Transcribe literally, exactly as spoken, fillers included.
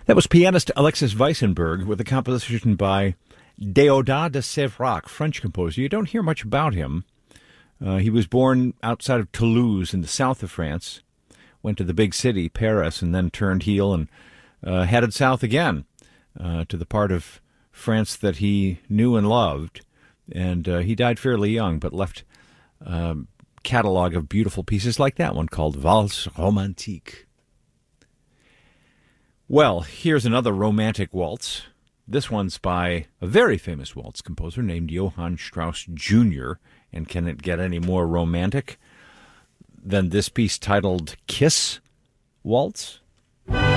That was pianist Alexis Weissenberg with a composition by Déodat de Séverac, French composer. You don't hear much about him. Uh, he was born outside of Toulouse in the south of France, went to the big city, Paris, and then turned heel and uh, headed south again uh, to the part of France that he knew and loved. And uh, he died fairly young, but left a catalog of beautiful pieces like that one called Valse Romantique. Well, here's another romantic waltz. This one's by a very famous waltz composer named Johann Strauss Junior And can it get any more romantic than this piece titled Kiss Waltz?